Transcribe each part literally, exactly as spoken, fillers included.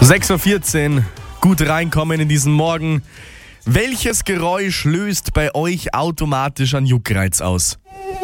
sechs Uhr vierzehn, gut reinkommen in diesen Morgen. Welches Geräusch löst bei euch automatisch einen Juckreiz aus?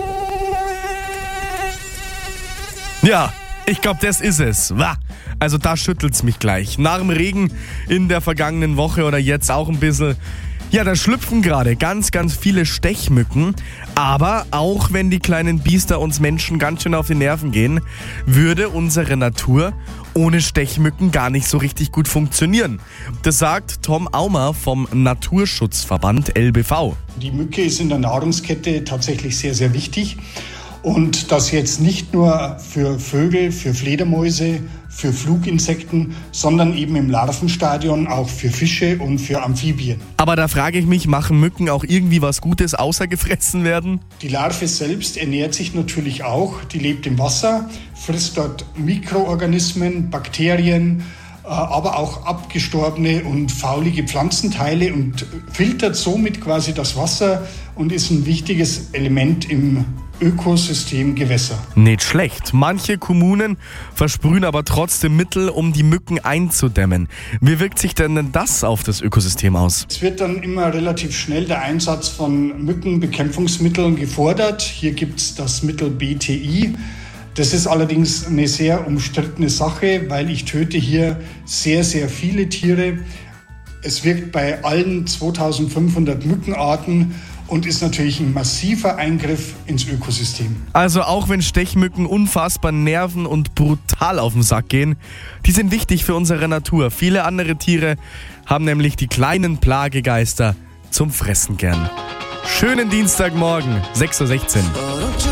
Ja, ich glaube, das ist es. Wah. Also da schüttelt's mich gleich. Nach dem Regen in der vergangenen Woche oder jetzt auch ein bisschen. Ja, da schlüpfen gerade ganz, ganz viele Stechmücken. Aber auch wenn die kleinen Biester uns Menschen ganz schön auf die Nerven gehen, würde unsere Natur ohne Stechmücken gar nicht so richtig gut funktionieren. Das sagt Tom Aumer vom Naturschutzverband L B V. Die Mücke ist in der Nahrungskette tatsächlich sehr, sehr wichtig. Und das jetzt nicht nur für Vögel, für Fledermäuse, für Fluginsekten, sondern eben im Larvenstadion auch für Fische und für Amphibien. Aber da frage ich mich, machen Mücken auch irgendwie was Gutes, außer gefressen werden? Die Larve selbst ernährt sich natürlich auch. Die lebt im Wasser, frisst dort Mikroorganismen, Bakterien, aber auch abgestorbene und faulige Pflanzenteile und filtert somit quasi das Wasser und ist ein wichtiges Element im Ökosystem Gewässer. Nicht schlecht. Manche Kommunen versprühen aber trotzdem Mittel, um die Mücken einzudämmen. Wie wirkt sich denn das auf das Ökosystem aus? Es wird dann immer relativ schnell der Einsatz von Mückenbekämpfungsmitteln gefordert. Hier gibt es das Mittel B T I. Das ist allerdings eine sehr umstrittene Sache, weil ich töte hier sehr, sehr viele Tiere. Es wirkt bei allen zweitausendfünfhundert Mückenarten und ist natürlich ein massiver Eingriff ins Ökosystem. Also auch wenn Stechmücken unfassbar nerven und brutal auf den Sack gehen, die sind wichtig für unsere Natur. Viele andere Tiere haben nämlich die kleinen Plagegeister zum Fressen gern. Schönen Dienstagmorgen, sechs Uhr sechzehn.